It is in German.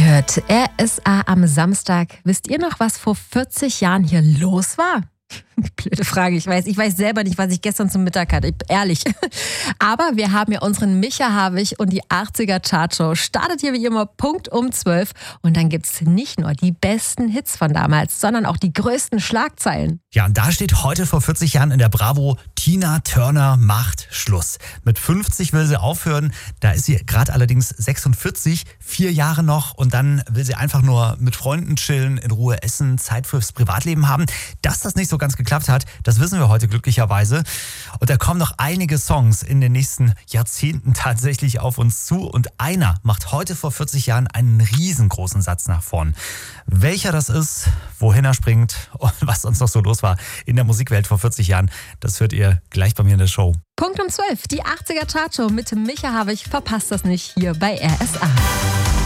hört RSA am Samstag. Wisst ihr noch, was vor 40 Jahren hier los war? Blöde Frage, ich weiß selber nicht, was ich gestern zum Mittag hatte, ehrlich. Aber wir haben ja unseren Micha Havig und die 80er Chartshow. Startet hier wie immer Punkt um 12 und dann gibt's nicht nur die besten Hits von damals, sondern auch die größten Schlagzeilen. Ja, und da steht heute vor 40 Jahren in der Bravo: Tina Turner macht Schluss. Mit 50 will sie aufhören, da ist sie gerade allerdings 46, 4 Jahre noch und dann will sie einfach nur mit Freunden chillen, in Ruhe essen, Zeit fürs Privatleben haben. Dass das nicht so ganz geklappt hat, das wissen wir heute glücklicherweise. Und da kommen noch einige Songs in den nächsten Jahrzehnten tatsächlich auf uns zu und einer macht heute vor 40 Jahren einen riesengroßen Satz nach vorn. Welcher das ist, wohin er springt und was sonst noch so los war in der Musikwelt vor 40 Jahren, das hört ihr gleich bei mir in der Show. Punkt um 12, die 80er Chartshow mit Micha Havig. Verpasst das nicht hier bei RSA.